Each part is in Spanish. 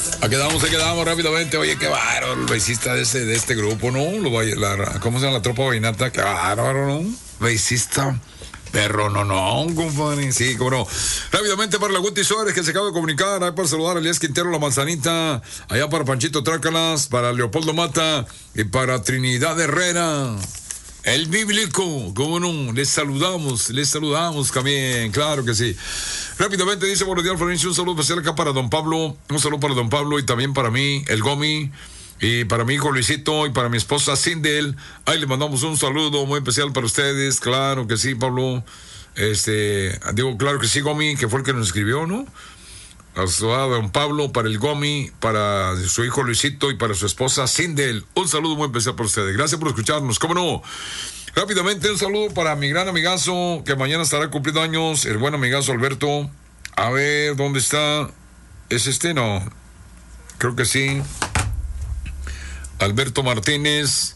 Aquí quedamos rápidamente. Oye, qué bárbaro el bassista de este grupo, ¿no? ¿Cómo se llama la tropa vallenata? Qué bárbaro, ¿no? Bassista. Perro, no, compadre. Sí, cómo no. Rápidamente para la Guti Suárez, que se acaba de comunicar. Ahí para saludar a Elías Quintero, La Manzanita. Allá para Panchito Trácalas, para Leopoldo Mata y para Trinidad Herrera. El bíblico, cómo no. Les saludamos también, claro que sí. Rápidamente dice, buenos días, Florencio. Un saludo especial acá para don Pablo. Un saludo para don Pablo y también para mí, el Gomi. Y para mi hijo Luisito y para mi esposa Sindel. Ahí le mandamos un saludo muy especial para ustedes. Claro que sí, Pablo. Digo, claro que sí, Gomi, que fue el que nos escribió, ¿no? A don Pablo, para el Gomi, para su hijo Luisito y para su esposa Sindel. Un saludo muy especial para ustedes. Gracias por escucharnos. ¿Cómo no? Rápidamente un saludo para mi gran amigazo que mañana estará cumpliendo años, el buen amigazo Alberto. A ver, ¿dónde está? ¿Es No. Creo que sí. Alberto Martínez.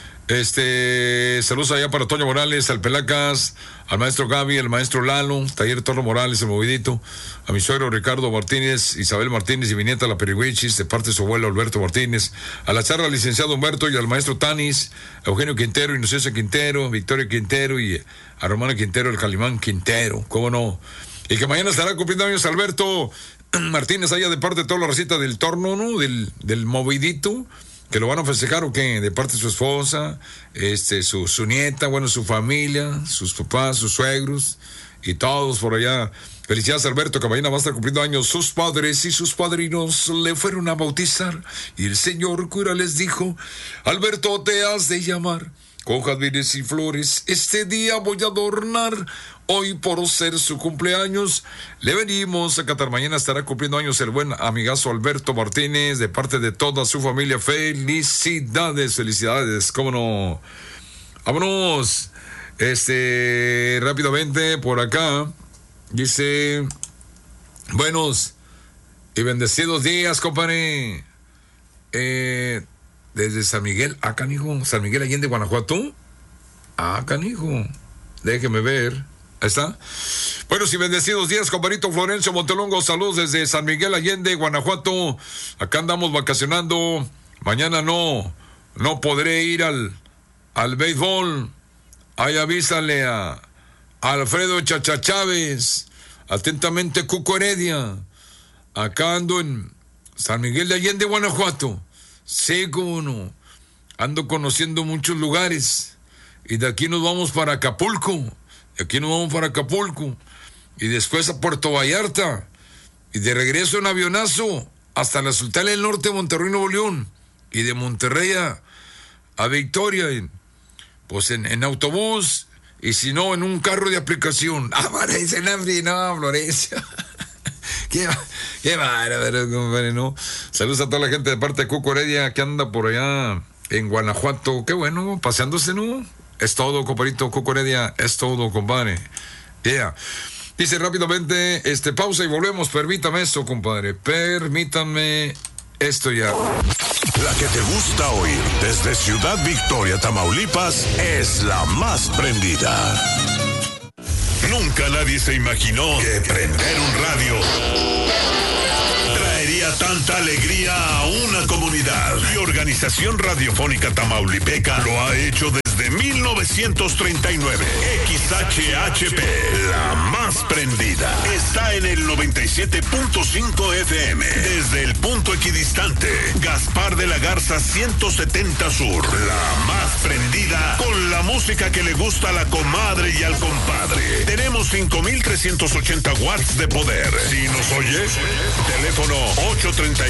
Saludos allá para Toño Morales, al Pelacas, al maestro Gaby, al maestro Lalo, Taller Torno Morales, el Movidito, a mi suegro Ricardo Martínez, Isabel Martínez y mi nieta la Perihuichis, de parte de su abuelo Alberto Martínez, a la charla al licenciado Humberto y al maestro Tanis, a Eugenio Quintero, Inocencio Quintero, Victoria Quintero y a Romana Quintero, el Calimán Quintero, cómo no. Y que mañana estará cumpliendo años Alberto Martínez, allá de parte de toda la recita del torno, ¿no? Del Movidito. ¿Que lo van a festejar o qué? De parte de su esposa, su nieta, bueno, su familia, sus papás, sus suegros y todos por allá. Felicidades, Alberto, que mañana va a estar cumpliendo años. Sus padres y sus padrinos le fueron a bautizar y el señor cura les dijo: Alberto, te has de llamar con jazmines y flores. Este día voy a adornar. Hoy, por ser su cumpleaños, le venimos a cantar. Mañana estará cumpliendo años el buen amigazo Alberto Martínez, de parte de toda su familia. Felicidades, cómo no. Vámonos. Rápidamente por acá. Dice: buenos y bendecidos días, compadre. Desde San Miguel, canijo. San Miguel Allende, Guanajuato. Canijo. Déjeme ver. Ahí está. Buenos y bendecidos días, compadrito Florencio Montelongo. Saludos desde San Miguel Allende, Guanajuato. Acá andamos vacacionando. Mañana no podré ir al béisbol. Ahí avísale a Alfredo Chacha Chávez. Atentamente, Cuco Heredia. Acá ando en San Miguel de Allende, Guanajuato. Sí, cómo no. Ando conociendo muchos lugares. Y de aquí nos vamos para Acapulco. Y después a Puerto Vallarta. Y de regreso en avionazo hasta la Sultana del Norte, Monterrey, Nuevo León. Y de Monterrey a Victoria. Pues en autobús. Y si no, en un carro de aplicación. Florencio. Qué bárbaro, compadre, ¿no? Saludos a toda la gente de parte de Cuco Heredia que anda por allá en Guanajuato. Qué bueno, paseándose, ¿no? Es todo, compadrito, Cuco Heredia, es todo, compadre. Yeah. Dice rápidamente, pausa y volvemos. Permítame esto, compadre. Permítanme esto ya. La que te gusta oír desde Ciudad Victoria, Tamaulipas, es la más prendida. Nunca nadie se imaginó que prender un radio traería tanta alegría a una comunidad. Y Organización Radiofónica Tamaulipeca lo ha hecho desde 1939. XHHP, la más prendida, está en el 97.5 FM. Desde el punto equidistante, Gaspar de la Garza 170 Sur. La más prendida con la música que le gusta a la comadre y al compadre. Tenemos 5,380 watts de poder. Si nos oyes, teléfono 831